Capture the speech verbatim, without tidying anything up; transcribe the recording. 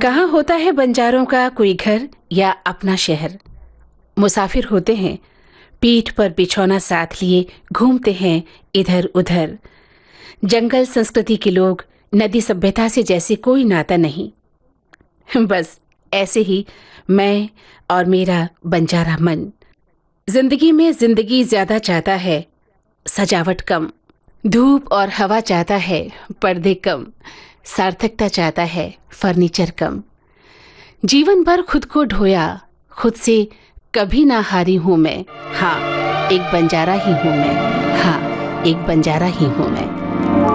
कहाँ होता है बंजारों का कोई घर या अपना शहर। मुसाफिर होते हैं, पीठ पर बिछौना साथ लिए घूमते हैं इधर उधर। जंगल संस्कृति के लोग, नदी सभ्यता से जैसे कोई नाता नहीं। बस ऐसे ही मैं और मेरा बंजारा मन जिंदगी में जिंदगी ज्यादा चाहता है, सजावट कम। धूप और हवा चाहता है, पर्दे कम। सार्थकता चाहता है, फर्नीचर कम। जीवन भर खुद को ढोया, खुद से कभी ना हारी हूं मैं। हाँ, एक बंजारा ही हूं मैं। हाँ, एक बंजारा ही हूं मैं।